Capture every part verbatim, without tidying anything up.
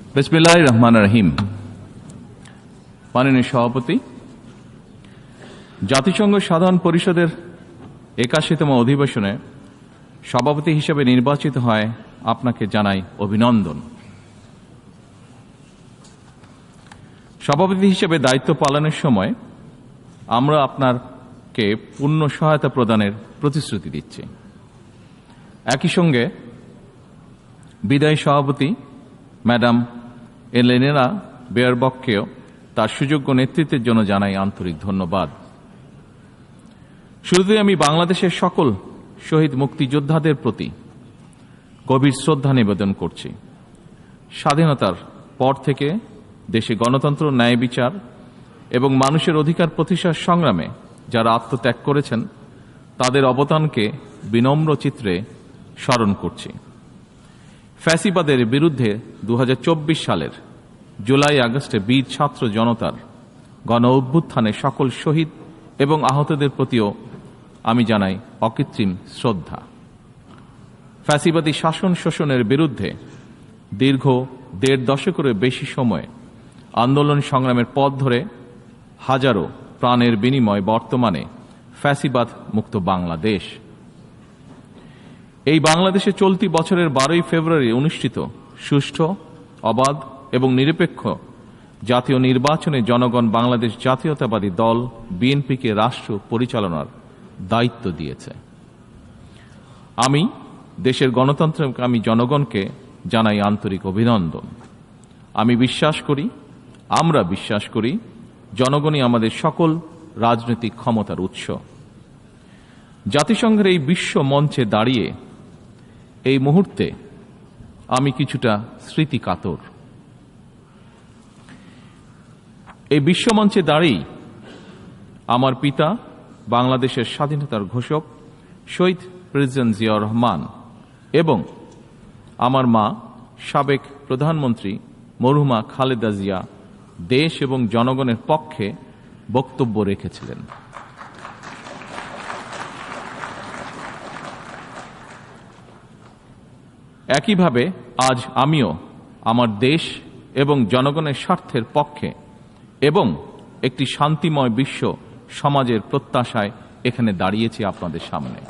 বিসমিল্লাহির রহমানির রহিম। মাননীয় সভাপতি, জাতিসংঘ সাধারণ পরিষদের একাশিতম অধিবেশনে সভাপতি হিসেবে নির্বাচিত হয় আপনাকে জানাই অভিনন্দন। সভাপতি হিসেবে দায়িত্ব পালনের সময় আমরা আপনাকে পূর্ণ সহায়তা প্রদানের প্রতিশ্রুতি দিচ্ছি। একই সঙ্গে বিদায়ী সভাপতি ম্যাডাম এলেনা বেয়ারবককেও তার সুযোগ্য নেতৃত্বের জন্য জানাই আন্তরিক ধন্যবাদ। শুরুতেই আমি বাংলাদেশের সকল শহীদ মুক্তিযোদ্ধাদের প্রতি গভীর শ্রদ্ধা নিবেদন করছি। স্বাধীনতার পর থেকে দেশে গণতন্ত্র, ন্যায় বিচার এবং মানুষের অধিকার প্রতিষ্ঠার সংগ্রামে যারা আত্মত্যাগ করেছেন তাদের অবদানকে বিনম্র চিত্রে স্মরণ করছি। ফ্যাসিবাদের বিরুদ্ধে দু হাজার চব্বিশ সালের জুলাই আগস্টে বীর ছাত্র জনতার গণ অভ্যুত্থানে সকল শহীদ এবং আহতদের প্রতিও আমি জানাই অকৃত্রিম শ্রদ্ধা। ফ্যাসিবাদী শাসন শোষণের বিরুদ্ধে দীর্ঘ দেড় দশকেরও বেশি সময় আন্দোলন সংগ্রামের পথ ধরে হাজারো প্রাণের বিনিময় বর্তমানে ফ্যাসিবাদ মুক্ত বাংলাদেশ। এই বাংলাদেশে চলতি বছরের বারোই ফেব্রুয়ারি অনুষ্ঠিত সুষ্ঠু, অবাধ এবং নিরপেক্ষ জাতীয় নির্বাচনে জনগণ বাংলাদেশ জাতীয়তাবাদী দল বিএনপিকে রাষ্ট্র পরিচালনার দায়িত্ব দিয়েছে। আমি দেশের গণতন্ত্রকামী জনগণকে জানাই আন্তরিক অভিনন্দন। আমি বিশ্বাস করি, আমরা বিশ্বাস করি, জনগণই আমাদের সকল রাজনৈতিক ক্ষমতার উৎস। জাতিসংঘের এই বিশ্ব মঞ্চে দাঁড়িয়ে এই মুহূর্তে আমি কিছুটা স্মৃতি কাতর। এই বিশ্বমঞ্চে দাঁড়িয়ে আমার পিতা বাংলাদেশের স্বাধীনতার ঘোষক শহীদ প্রেসিডেন্ট জিয়াউর রহমান এবং আমার মা সাবেক প্রধানমন্ত্রী মরহুমা খালেদা জিয়া দেশ এবং জনগণের পক্ষে বক্তব্য রেখেছিলেন। একইভাবে আজ আমিও আমার দেশ এবং জনগণের স্বার্থের পক্ষে এবং একটি শান্তিময় বিশ্ব সমাজের প্রত্যাশায় এখানে দাঁড়িয়েছি আপনাদের সামনে।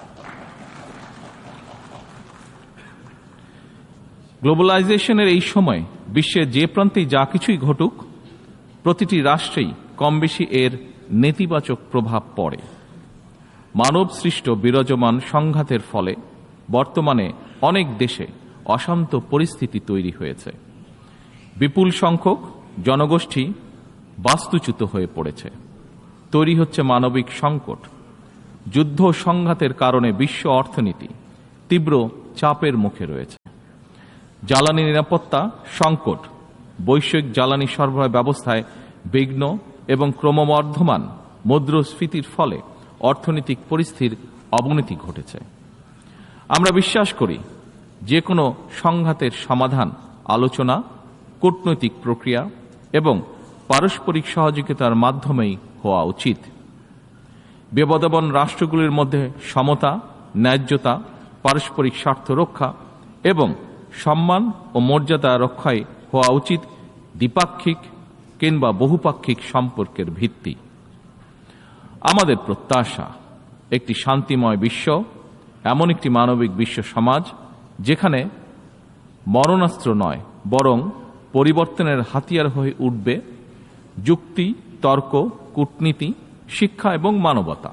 গ্লোবালাইজেশনের এই সময় বিশ্বের যে প্রান্তেই যা কিছুই ঘটুক, প্রতিটি রাষ্ট্রেই কমবেশি এর নেতিবাচক প্রভাব পড়ে। মানব সৃষ্ট বিরাজমান সংঘাতের ফলে বর্তমানে অনেক দেশে অশান্ত পরিস্থিতি তৈরি হয়েছে। বিপুল সংখ্যক জনগোষ্ঠী বাস্তুচ্যুত হয়ে পড়েছে। তৈরি হচ্ছে মানবিক সংকট। যুদ্ধ সংঘাতের কারণে বিশ্ব অর্থনীতি তীব্র চাপের মুখে রয়েছে। জ্বালানি নিরাপত্তা সংকট, বৈশ্বিক জ্বালানি সরবরাহ ব্যবস্থায় বিঘ্ন এবং ক্রমবর্ধমান মুদ্রাস্ফীতির ফলে অর্থনৈতিক পরিস্থিতির অবনতি ঘটেছে। আমরা বিশ্বাস করি যে কোনো সংঘাতের সমাধান আলোচনা, কূটনৈতিক প্রক্রিয়া এবং পারস্পরিক সহযোগিতার মাধ্যমেই হওয়া উচিত। বিবদমান রাষ্ট্রগুলির মধ্যে সমতা, ন্যায্যতা, পারস্পরিক স্বার্থ রক্ষা এবং সম্মান ও মর্যাদা রক্ষায় হওয়া উচিত দ্বিপাক্ষিক কিংবা বহুপাক্ষিক সম্পর্কের ভিত্তি। আমাদের প্রত্যাশা একটি শান্তিময় বিশ্ব, এমন একটি মানবিক বিশ্ব সমাজ যেখানে মরণাস্ত্র নয় বরং পরিবর্তনের হাতিয়ার হয়ে উঠবে যুক্তি, তর্ক, কূটনীতি, শিক্ষা এবং মানবতা।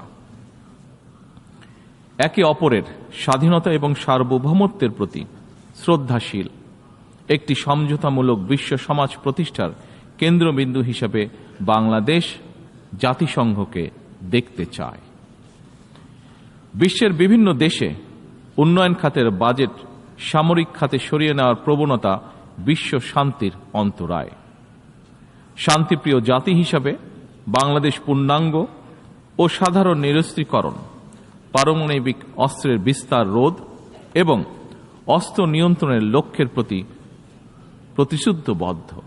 একে অপরের স্বাধীনতা এবং সার্বভৌমত্বের প্রতি শ্রদ্ধাশীল একটি সমঝোতামূলক বিশ্ব সমাজ প্রতিষ্ঠার কেন্দ্রবিন্দু হিসেবে বাংলাদেশ জাতিসংঘকে দেখতে চায়। বিশ্বের বিভিন্ন দেশে উন্নয়ন খাতের বাজেট সামরিক খাতে সরিয়ে নেওয়ার প্রবণতা বিশ্ব শান্তির অন্তরায়। শান্তিপ্রিয় জাতি হিসাবে বাংলাদেশ পূর্ণাঙ্গ ও সাধারণ নিরস্ত্রীকরণ, পারমাণবিক অস্ত্রের বিস্তার রোধ এবং অস্ত্র নিয়ন্ত্রণের লক্ষ্যের প্রতি প্রতিশ্রুতিবদ্ধ।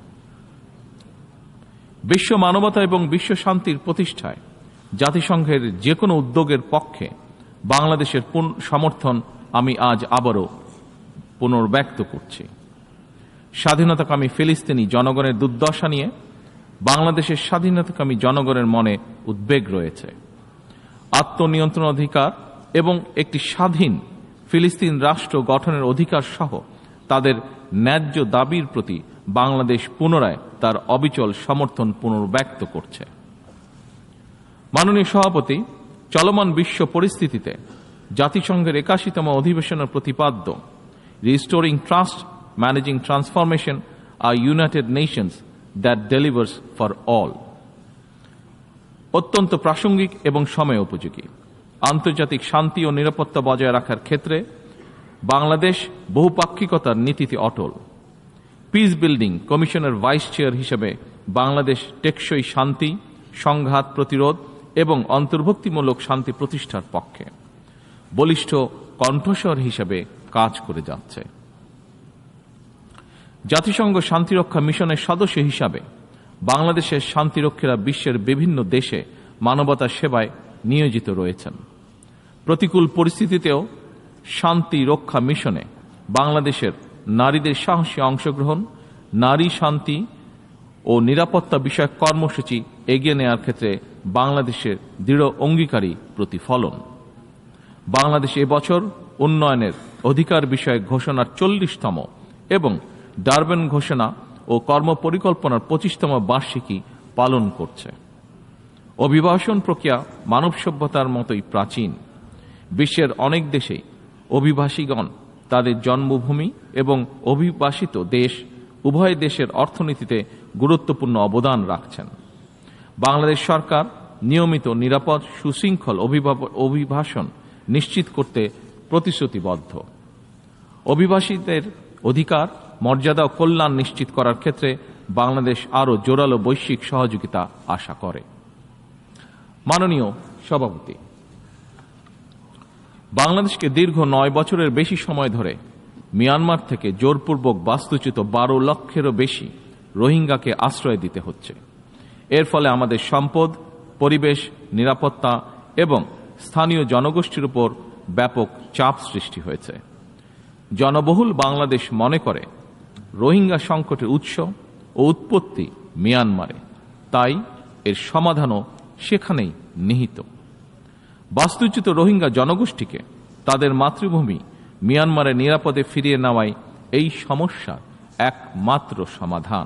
বিশ্ব মানবতা এবং বিশ্ব শান্তির প্রতিষ্ঠায় জাতিসংঘের যে কোনো উদ্যোগের পক্ষে বাংলাদেশের সমর্থন আমি আজ আবারও পুনর্ব্যক্ত করছি। স্বাধীনতাকামী ফিলিস্তিনি জনগণের দুর্দশা নিয়ে বাংলাদেশের স্বাধীনতাকামী জনগণের মনে উদ্বেগ রয়েছে। আত্মনিয়ন্ত্রণ অধিকার এবং একটি স্বাধীন ফিলিস্তিন রাষ্ট্র গঠনের অধিকার সহ তাদের ন্যায্য দাবির প্রতি বাংলাদেশ পুনরায় তার অবিচল সমর্থন পুনর্ব্যক্ত করছে। মাননীয় সভাপতি, চলমান বিশ্ব পরিস্থিতিতে জাতিসংঘের একাশিতম অধিবেশনের প্রতিপাদ্য restoring trust, managing transformation, a United Nations that delivers for all অত্যন্ত প্রাসঙ্গিক এবং সময় উপযোগী। আন্তর্জাতিক শান্তি ও নিরাপত্তা বজায় রাখার ক্ষেত্রে বাংলাদেশ বহুপাক্ষিকতার নীতিতে অটল। পিস বিল্ডিং কমিশনের ভাইস চেয়ার হিসেবে বাংলাদেশ টেকসই শান্তি, সংঘাত প্রতিরোধ এবং অন্তর্ভুক্তিমূলক শান্তি প্রতিষ্ঠার পক্ষে বলিষ্ঠ কণ্ঠস্বর হিসেবে কাজ করে যাচ্ছে। জাতিসংঘ শান্তিরক্ষা মিশনের সদস্য হিসাবে বাংলাদেশের শান্তিরক্ষীরা বিশ্বের বিভিন্ন দেশে মানবতার সেবায় নিয়োজিত রয়েছেন। প্রতিকূল পরিস্থিতিতেও শান্তি রক্ষা মিশনে বাংলাদেশের নারীদের সাহসী অংশগ্রহণ নারী শান্তি ও নিরাপত্তা বিষয়ক কর্মসূচি এগিয়ে নেওয়ার ক্ষেত্রে বাংলাদেশের দৃঢ় অঙ্গীকারী প্রতিফলন। বাংলাদেশ এবছর উন্নয়নের অধিকার বিষয়ক ঘোষণার চল্লিশতম এবং ডারবেন ঘোষণা ও কর্মপরিকল্পনার পঁচিশতম বার্ষিকী পালন করছে। অভিবাসন প্রক্রিয়া মানব সভ্যতার মতোই প্রাচীন। বিশ্বের অনেক দেশেই অভিবাসীগণ তাদের জন্মভূমি এবং অভিবাসিত দেশ উভয় দেশের অর্থনীতিতে গুরুত্বপূর্ণ অবদান রাখছেন। বাংলাদেশ সরকার নিয়মিত নিরাপদ সুশৃঙ্খল অভিবাসন নিশ্চিত করতে প্রতিশ্রুতিবদ্ধ। অভিবাসীদের অধিকার, মর্যাদা ও কল্যাণ নিশ্চিত করার ক্ষেত্রে বাংলাদেশ আরও জোরালো বৈশ্বিক সহযোগিতা আশা করে। মাননীয় সভাপতি, বাংলাদেশকে দীর্ঘ নয় বছরের বেশি সময় ধরে মিয়ানমার থেকে জোরপূর্বক বাস্তুচ্যুত বারো লক্ষেরও বেশি রোহিঙ্গাকে আশ্রয় দিতে হচ্ছে। এর ফলে আমাদের সম্পদ, পরিবেশ, নিরাপত্তা এবং স্থানীয় জনগোষ্ঠীর উপর ব্যাপক চাপ সৃষ্টি হয়েছে। জনবহুল বাংলাদেশ মনে করে রোহিঙ্গা সংকটের উৎস ও উৎপত্তি মিয়ানমারে, তাই এর সমাধানও সেখানেই নিহিত। বাস্তুচ্যুত রোহিঙ্গা জনগোষ্ঠীকে তাদের মাতৃভূমি মিয়ানমারে নিরাপদে ফিরিয়ে নেওয়াই এই সমস্যার একমাত্র সমাধান।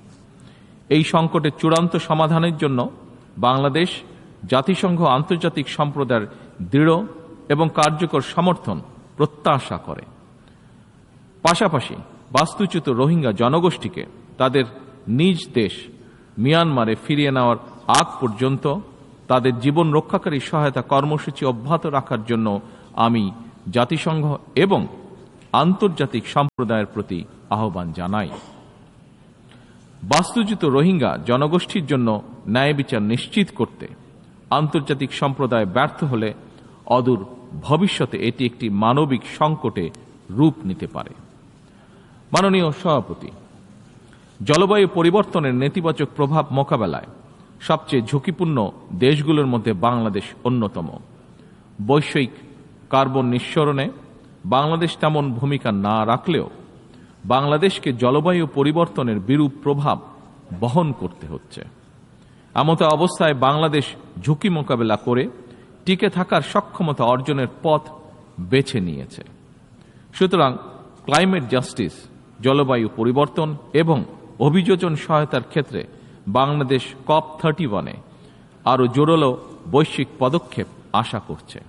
এই সংকটের চূড়ান্ত সমাধানের জন্য বাংলাদেশ জাতিসংঘ আন্তর্জাতিক সম্প্রদায়ের দৃঢ় এবং কার্যকর সমর্থন প্রত্যাশা করে। পাশাপাশি বাস্তুচ্যুত রোহিঙ্গা জনগোষ্ঠীকে তাদের নিজ দেশ মিয়ানমারে ফিরিয়ে নেওয়ার আগ পর্যন্ত তাদের জীবন রক্ষাকারী সহায়তা কর্মসূচি অব্যাহত রাখার জন্য আমি জাতিসংঘ এবং আন্তর্জাতিক সম্প্রদায়ের প্রতি আহ্বান জানাই। বাস্তুচ্যুত রোহিঙ্গা জনগোষ্ঠীর জন্য ন্যায় বিচার নিশ্চিত করতে আন্তর্জাতিক সম্প্রদায় ব্যর্থ হলে অদূর ভবিষ্যতে এটি একটি মানবিক সংকটে রূপ নিতে পারে। মাননীয় সভাপতি, জলবায়ু পরিবর্তনের নেতিবাচক প্রভাব মোকাবেলায় সবচেয়ে ঝুঁকিপূর্ণ দেশগুলোর মধ্যে বাংলাদেশ অন্যতম। বৈশ্বিক কার্বন নিঃসরণে বাংলাদেশ তেমন ভূমিকা না রাখলেও বাংলাদেশকে জলবায়ু পরিবর্তনের বিরূপ প্রভাব বহন করতে হচ্ছে। এমত অবস্থায় বাংলাদেশ ঝুঁকি মোকাবেলা করে টিকে থাকার সক্ষমতা অর্জনের পথ বেছে নিয়েছে। সুতরাং ক্লাইমেট জাস্টিস, জলবায়ু পরিবর্তন এবং অভিযোজন সহায়তার ক্ষেত্রে বাংলাদেশ কপ থার্টি ওয়ানে আরও জোরালো বৈশ্বিক পদক্ষেপ আশা করছে।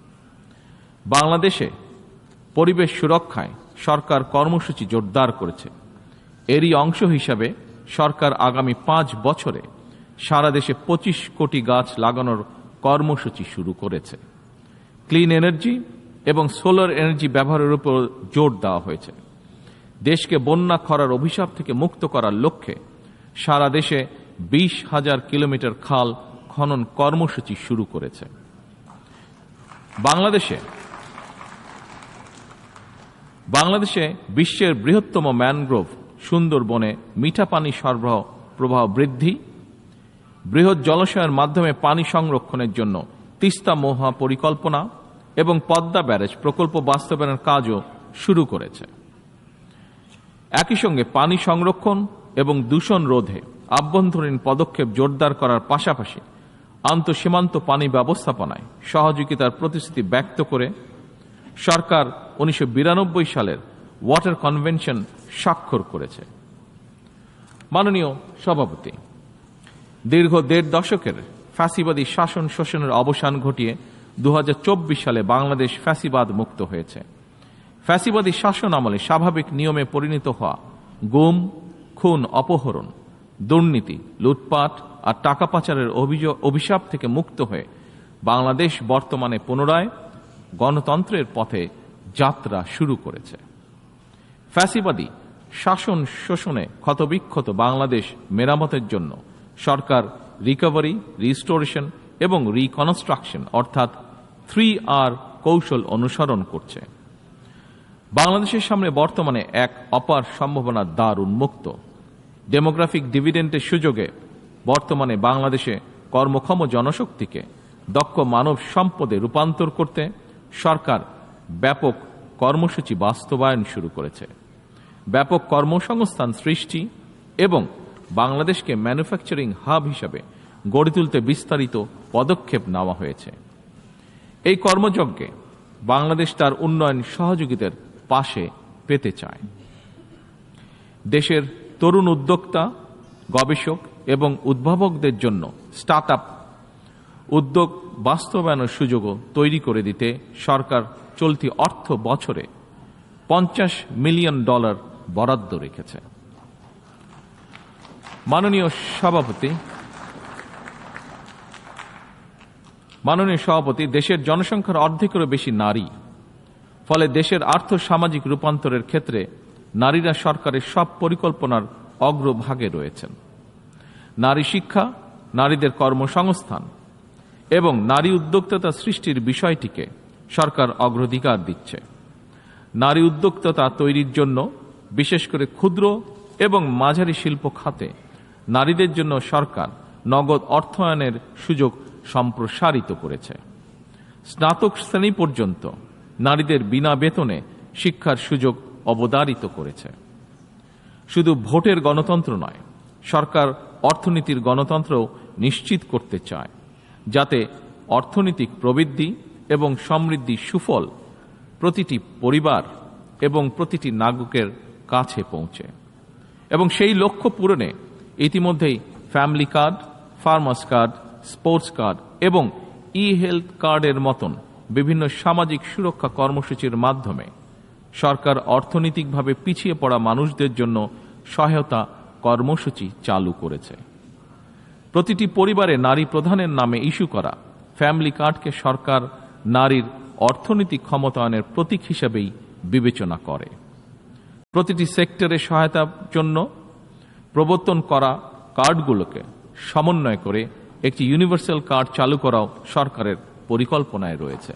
বাংলাদেশে পরিবেশ সুরক্ষায় সরকার কর্মসূচি জোরদার করেছে। এরই অংশ হিসাবে সরকার আগামী পাঁচ বছরে সারা দেশে পঁচিশ কোটি গাছ লাগানোর কর্মসূচি শুরু করেছে। ক্লিন এনার্জি এবং সোলার এনার্জি ব্যবহারের উপর জোর দেওয়া হয়েছে। দেশকে বন্যা খরার অভিশাপ থেকে মুক্ত করার লক্ষ্যে সারা দেশে বিশ হাজার কিলোমিটার খাল খনন কর্মসূচি শুরু করেছে। বাংলাদেশে বাংলাদেশে বিশ্বের বৃহত্তম ম্যানগ্রোভ সুন্দরবনে মিঠা পানি সরবরাহ প্রবাহ বৃদ্ধি, বৃহৎ জলাশয়ের মাধ্যমে পানি সংরক্ষণের জন্য তিস্তা মহা পরিকল্পনা এবং পদ্মা ব্যারেজ প্রকল্প বাস্তবায়নের কাজও শুরু করেছে। একই সঙ্গে পানি সংরক্ষণ এবং দূষণ রোধে আভ্যন্তরীণ পদক্ষেপ জোরদার করার পাশাপাশি আন্তঃসীমান্ত পানি ব্যবস্থাপনায় সহযোগিতার প্রতিশ্রুতি ব্যক্ত করে সরকার উনিশশো বিরানব্বই সালের ওয়াটার কনভেনশন স্বাক্ষর করেছে। মাননীয় সভাপতি, দীর্ঘ দেড় দশকের ফ্যাসিবাদী শাসন শোষণের অবসান ঘটিয়ে দু হাজার চব্বিশ সালে বাংলাদেশ ফ্যাসিবাদ মুক্ত হয়েছে। ফ্যাসিবাদী শাসন আমলে স্বাভাবিক নিয়মে পরিণত হওয়া গুম, খুন, অপহরণ, দুর্নীতি, লুটপাট আর টাকা পাচারের অভিশাপ থেকে মুক্ত হয়ে বাংলাদেশ বর্তমানে পুনরায় গণতন্ত্রের পথে যাত্রা শুরু করেছে। ফ্যাসিবাদী শাসন শোষণে ক্ষতবিক্ষত বাংলাদেশ মেরামতের জন্য সরকার রিকভারি, রিস্টোরেশন এবং রিকনস্ট্রাকশন অর্থাৎ থ্রি আর কৌশল অনুসরণ করছে। বাংলাদেশের সামনে বর্তমানে এক অপার সম্ভাবনার দ্বার উন্মুক্ত। ডেমোগ্রাফিক ডিভিডেন্ডের সুযোগে বর্তমানে বাংলাদেশে কর্মক্ষম জনশক্তিকে দক্ষ মানব সম্পদে রূপান্তর করতে সরকার ব্যাপক কর্মসূচি বাস্তবায়ন শুরু করেছে। ব্যাপক কর্মসংস্থান সৃষ্টি এবং বাংলাদেশকে ম্যানুফ্যাকচারিং হাব হিসাবে গড়ে তুলতে বিস্তারিত পদক্ষেপ নেওয়া হয়েছে। এই কর্মযজ্ঞে বাংলাদেশ তার উন্নয়ন সহযোগীদের পাশে পেতে চায়। দেশের তরুণ উদ্যোক্তা, গবেষক এবং উদ্ভাবকদের জন্য স্টার্ট আপ উদ্যোগ বাস্তবায়নের সুযোগও তৈরি করে দিতে সরকার চলতি অর্থ বছরে পঞ্চাশ মিলিয়ন ডলার বরাদ্দ রেখেছে। মাননীয় সভাপতি মাননীয় সভাপতি দেশের জনসংখ্যার অর্ধেকেরও বেশি নারী। ফলে দেশের আর্থ সামাজিক রূপান্তরের ক্ষেত্রে নারীরা সরকারের সব পরিকল্পনার অগ্রভাগে রয়েছেন। নারী শিক্ষা, নারীদের কর্মসংস্থান এবং নারী উদ্যোক্তা সৃষ্টির বিষয়টিকে সরকার অগ্রাধিকার দিচ্ছে। নারী উদ্যোক্তা তৈরির জন্য বিশেষ করে ক্ষুদ্র এবং মাঝারি শিল্প খাতে নারীদের জন্য সরকার নগদ অর্থায়নের সুযোগ সম্প্রসারিত করেছে। স্নাতক শ্রেণী পর্যন্ত নারীদের বিনা বেতনে শিক্ষার সুযোগ অবধারিত করেছে। শুধু ভোটের গণতন্ত্র নয়, সরকার অর্থনীতির গণতন্ত্রও নিশ্চিত করতে চায়, যাতে অর্থনৈতিক প্রবৃদ্ধি এবং সমৃদ্ধি সুফল প্রতিটি পরিবার এবং প্রতিটি নাগরিকের কাছে পৌঁছে। এবং সেই লক্ষ্য পূরণে ইতিমধ্যেই family card, farmers card, sports card এবং ই হেলথ কার্ডের মতন বিভিন্ন সামাজিক সুরক্ষা কর্মসূচির মাধ্যমে সরকার অর্থনৈতিকভাবে পিছিয়ে পড়া মানুষদের জন্য সহায়তা কর্মসূচি চালু করেছে। প্রতিটি পরিবারে নারী প্রধানের নামে ইস্যু করা ফ্যামিলি কার্ডকে সরকার নারীর অর্থনৈতিক ক্ষমতায়নের প্রতীক হিসেবেই বিবেচনা করে। প্রতিটি সেক্টরে সহায়তার জন্য প্রবর্তন করা কার্ডগুলোকে সমন্বয় করে একটি ইউনিভার্সাল কার্ড চালু করাও সরকারের পরিকল্পনায় রয়েছে।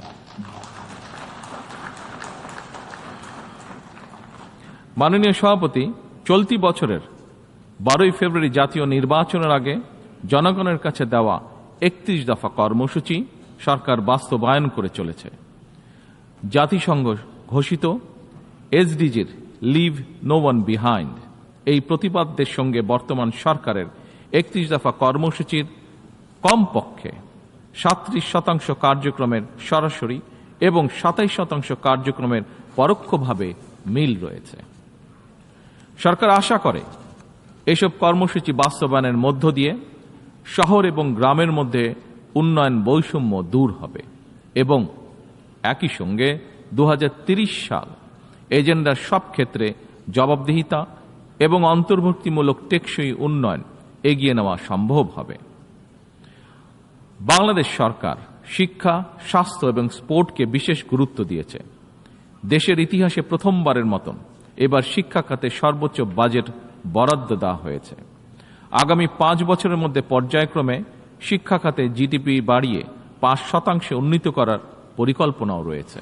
মাননীয় সভাপতি, চলতি বছরের বারোই ফেব্রুয়ারি জাতীয় নির্বাচনের আগে জনগণের কাছে দেওয়া একত্রিশ দফা কর্মসূচি সরকার বাস্তবায়ন করে চলেছে। জাতিসংঘ ঘোষিত এসডিজির লিভ নো ওয়ান বিহাইন্ড এই প্রতিপাদ্যের সঙ্গে বর্তমান সরকারের একত্রিশ দফা কর্মসূচির কমপক্ষে সাতত্রিশ শতাংশ কার্যক্রমের সরাসরি এবং সাতাইশ শতাংশ কার্যক্রমের পরোক্ষভাবে মিল রয়েছে। সরকার আশা করে এসব কর্মসূচি বাস্তবায়নের মধ্য দিয়ে শহর এবং গ্রামের মধ্যে উন্নয়ন বৈষম্য দূর হবে এবং একই সঙ্গে দু হাজার তিরিশ সাল এজেন্ডার সব ক্ষেত্রে জবাবদিহিতা এবং অন্তর্ভুক্তিমূলক টেকসই উন্নয়ন এগিয়ে নেওয়া সম্ভব হবে। বাংলাদেশ সরকার শিক্ষা, স্বাস্থ্য এবং স্পোর্টকে বিশেষ গুরুত্ব দিয়েছে। দেশের ইতিহাসে প্রথমবারের মতন এবার শিক্ষা খাতে সর্বোচ্চ বাজেট বরাদ্দ দেওয়া হয়েছে। আগামী পাঁচ বছরের মধ্যে পর্যায়ক্রমে শিক্ষা খাতে জিডিপি বাড়িয়ে পাঁচ শতাংশে উন্নীত করার পরিকল্পনাও রয়েছে।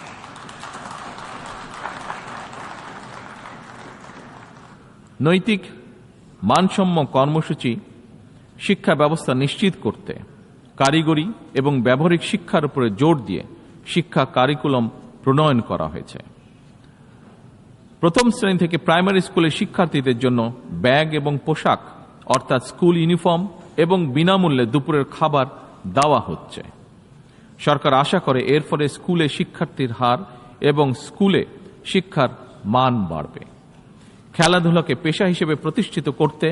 নৈতিক মানসম্য কর্মসূচি শিক্ষা ব্যবস্থা নিশ্চিত করতে কারিগরি এবং ব্যবহারিক শিক্ষার উপরে জোর দিয়ে শিক্ষা কারিকুলাম প্রণয়ন করা হয়েছে। প্রথম শ্রেণী থেকে প্রাইমারি স্কুলের শিক্ষার্থীদের জন্য ব্যাগ এবং পোশাক অর্থাৎ স্কুল ইউনিফর্ম এবং বিনামূল্যে দুপুরের খাবার দেওয়া হচ্ছে। সরকার আশা করে এর ফলে স্কুলে শিক্ষার্থীর হার এবং স্কুলে শিক্ষার মান বাড়বে। খেলাধুলাকে পেশা হিসেবে প্রতিষ্ঠিত করতে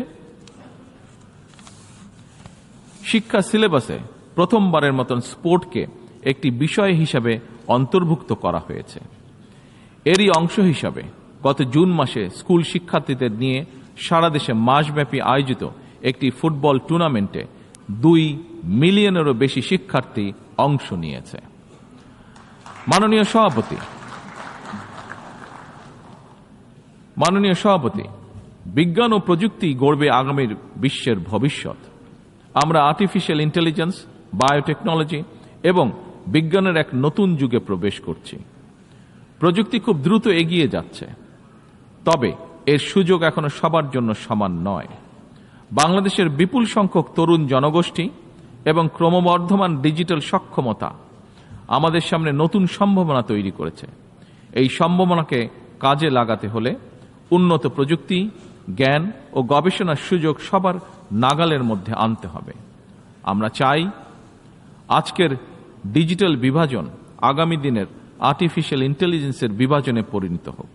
শিক্ষা সিলেবাসে প্রথমবারের মতন স্পোর্টকে একটি বিষয় হিসাবে অন্তর্ভুক্ত করা হয়েছে। এরই অংশ হিসাবে গত জুন মাসে স্কুল শিক্ষার্থীদের নিয়ে সারা দেশে মাসব্যাপী আয়োজিত একটি ফুটবল টুর্নামেন্টে দুই মিলিয়নেরও বেশি শিক্ষার্থী অংশ নিয়েছে। মাননীয় সভাপতি মাননীয় সভাপতি বিজ্ঞান ও প্রযুক্তি গড়বে আগামীর বিশ্বের ভবিষ্যৎ। আমরা আর্টিফিশিয়াল ইন্টেলিজেন্স, বায়োটেকনোলজি এবং বিজ্ঞানের এক নতুন যুগে প্রবেশ করছি। প্রযুক্তি খুব দ্রুত এগিয়ে যাচ্ছে, তবে এর সুযোগ এখনো সবার জন্য সমান নয়। বাংলাদেশের বিপুল সংখ্যক তরুণ জনগোষ্ঠী এবং ক্রমবর্ধমান ডিজিটাল সক্ষমতা আমাদের সামনে নতুন সম্ভাবনা তৈরি করেছে। এই সম্ভাবনাকে কাজে লাগাতে হলে উন্নত প্রযুক্তি, জ্ঞান ও গবেষণার সুযোগ সবার নাগালের মধ্যে আনতে হবে। আমরা চাই আজকের ডিজিটাল বিভাজন আগামী দিনের আর্টিফিশিয়াল ইন্টেলিজেন্সের বিভাজনে পরিণত হোক।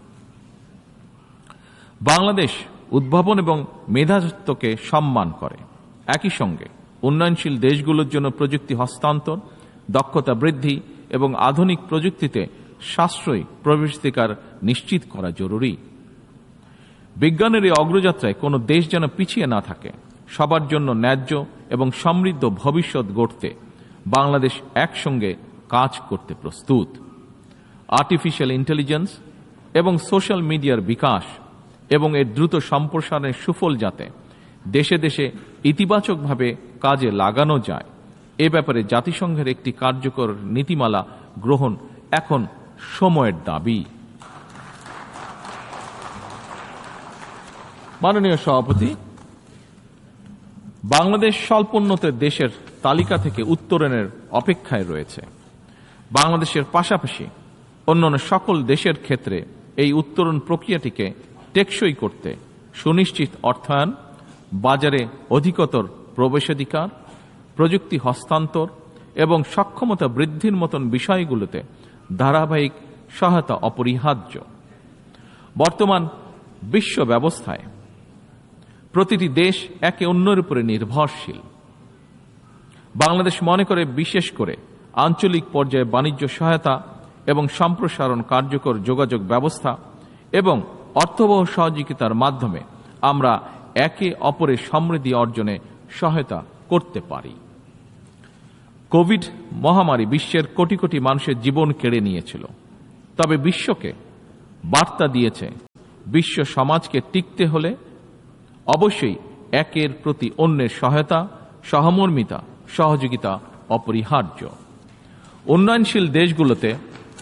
বাংলাদেশ উদ্ভাবন এবং মেধাস্বত্বকে সম্মান করে, একই সঙ্গে উন্নয়নশীল দেশগুলোর জন্য প্রযুক্তি হস্তান্তর, দক্ষতা বৃদ্ধি এবং আধুনিক প্রযুক্তিতে সাশ্রয়ী প্রবেশাধিকার নিশ্চিত করা জরুরি। বিজ্ঞানের এই অগ্রযাত্রায় কোনো দেশ যেন পিছিয়ে না থাকে। সবার জন্য ন্যায্য এবং সমৃদ্ধ ভবিষ্যৎ গড়তে বাংলাদেশ একসঙ্গে কাজ করতে প্রস্তুত। আর্টিফিশিয়াল ইন্টেলিজেন্স এবং সোশ্যাল মিডিয়ার বিকাশ এবং এর দ্রুত সম্প্রসারণের সুফল যাতে দেশে দেশে ইতিবাচকভাবে কাজে লাগানো যায়, এ ব্যাপারে জাতিসংঘের একটি কার্যকর নীতিমালা গ্রহণ এখন সময়ের দাবি। মাননীয় সভাপতি, বাংলাদেশ স্বল্পোন্নত দেশের তালিকা থেকে উত্তরণের অপেক্ষায় রয়েছে। বাংলাদেশের পাশাপাশি অন্যান্য সকল দেশের ক্ষেত্রে এই উত্তরণ প্রক্রিয়াটিকে টেকসই করতে সুনিশ্চিত অর্থায়ন, বাজারে অধিকতর প্রবেশাধিকার, প্রযুক্তি হস্তান্তর এবং সক্ষমতা বৃদ্ধির মতন বিষয়গুলোতে ধারাবাহিক সহায়তা অপরিহার্য। বর্তমান বিশ্ব ব্যবস্থায় প্রতিটি দেশ একে অন্যের উপরে নির্ভরশীল। বাংলাদেশ মনে করে বিশেষ করে আঞ্চলিক পর্যায়ে বাণিজ্য সহায়তা এবং সম্প্রসারণ কার্যকর যোগাযোগ ব্যবস্থা এবং অর্থবহ সহযোগিতার মাধ্যমে আমরা একে অপরের সমৃদ্ধি অর্জনে সহায়তা করতে পারি। কোভিড মহামারী বিশ্বের কোটি কোটি মানুষের জীবন কেড়ে নিয়েছিল, তবে বিশ্বকে বার্তা দিয়েছে বিশ্ব সমাজকে টিকতে হলে অবশ্যই একের প্রতি অন্যের সহায়তা, সহমর্মিতা, সহযোগিতা অপরিহার্য। উন্নয়নশীল দেশগুলোতে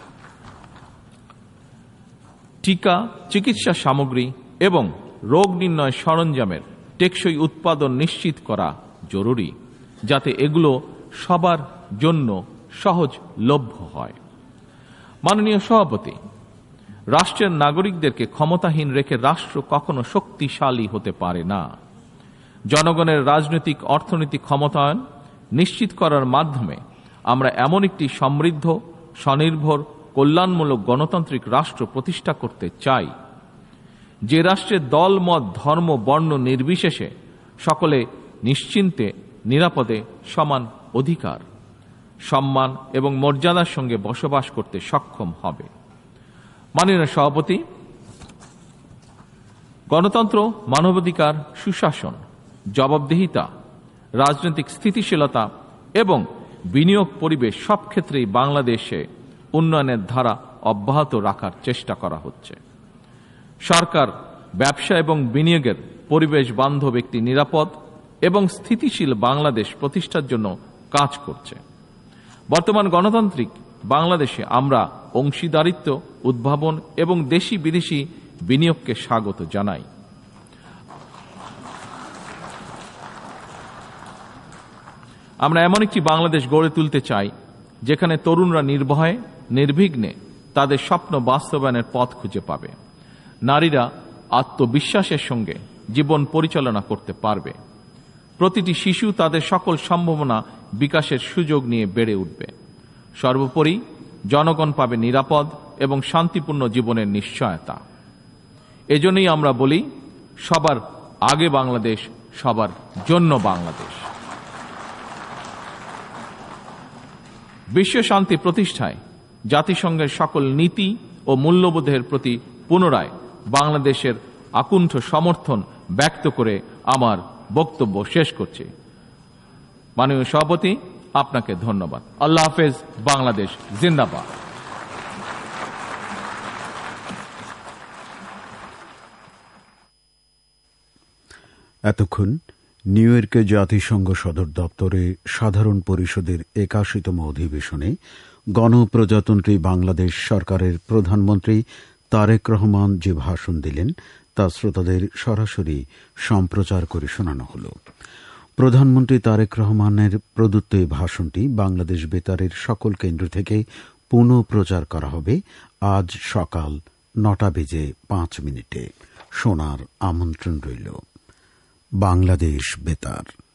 টিকা, চিকিৎসা সামগ্রী এবং রোগ নির্ণয় সরঞ্জামের টেকসই উৎপাদন নিশ্চিত করা জরুরি, যাতে এগুলো সবার জন্য সহজলভ্য হয়। মাননীয় সভাপতি, রাষ্ট্রের নাগরিকদেরকে ক্ষমতাহীন রেখে রাষ্ট্র কখনো শক্তিশালী হতে পারে না। জনগণের রাজনৈতিক অর্থনৈতিক ক্ষমতায়ন নিশ্চিত করার মাধ্যমে আমরা এমন একটি সমৃদ্ধ, স্বনির্ভর, কল্যাণমূলক গণতান্ত্রিক রাষ্ট্র প্রতিষ্ঠা করতে চাই, যে রাষ্ট্রের দল, মত, ধর্ম, বর্ণ নির্বিশেষে সকলে নিশ্চিন্তে নিরাপদে সমান অধিকার, সম্মান এবং মর্যাদার সঙ্গে বসবাস করতে সক্ষম হবে। মাননীয় সভাপতি, গণতন্ত্র, মানবাধিকার, সুশাসন, জবাবদিহিতা, রাজনৈতিক স্থিতিশীলতা এবং বিনিয়োগ পরিবেশ সব ক্ষেত্রেই বাংলাদেশে উন্নয়নের ধারা অব্যাহত রাখার চেষ্টা করা হচ্ছে। সরকার ব্যবসা এবং বিনিয়োগের পরিবেশ বান্ধব একটি নিরাপদ এবং স্থিতিশীল বাংলাদেশ প্রতিষ্ঠার জন্য কাজ করছে। বর্তমান গণতান্ত্রিক বাংলাদেশে আমরা অংশীদারিত্ব, উদ্ভাবন এবং দেশি বিদেশি বিনিয়োগকে স্বাগত জানাই। আমরা এমন একটি বাংলাদেশ গড়ে তুলতে চাই যেখানে তরুণরা নির্ভয়ে, নির্বিঘ্নে তাদের স্বপ্ন বাস্তবায়নের পথ খুঁজে পাবে। নারীরা আত্মবিশ্বাসের সঙ্গে জীবন পরিচালনা করতে পারবে। প্রতিটি শিশু তাদের সকল সম্ভাবনা বিকাশের সুযোগ নিয়ে বেড়ে উঠবে। সর্বোপরি জনগণ পাবে নিরাপদ এবং শান্তিপূর্ণ জীবনের নিশ্চয়তা। এজন্যই আমরা বলি, সবার আগে বাংলাদেশ, সবার জন্য বাংলাদেশ। বিশ্ব শান্তি প্রতিষ্ঠায় জাতিসংঘের সকল নীতি ও মূল্যবোধের প্রতি পুনরায় বাংলাদেশের আকুণ্ঠ সমর্থন ব্যক্ত করে আমার বক্তব্য শেষ করছি। মাননীয় সভাপতি, আপনাকে ধন্যবাদ। আল্লাহ হাফেজ। বাংলাদেশ জিন্দাবাদ। এতক্ষণ নিউ ইয়র্কে জাতিসংঘ সদর দপ্তরে সাধারণ পরিষদের একাশিতম অধিবেশনে গণপ্রজাতন্ত্রী বাংলাদেশ সরকারের প্রধানমন্ত্রী তারেক রহমান যে ভাষণ দিলেন তা শ্রোতাদের সরাসরি সম্প্রচার করে শোনানো হল। প্রধানমন্ত্রী তারেক রহমানের প্রদত্ত এই ভাষণটি বাংলাদেশ বেতারের সকল কেন্দ্র থেকে পুনঃ প্রচার করা হবে আজ সকাল নটা বেজে পাঁচ মিনিটে। শোনার আমন্ত্রণ রইল। বাংলাদেশ বেতার।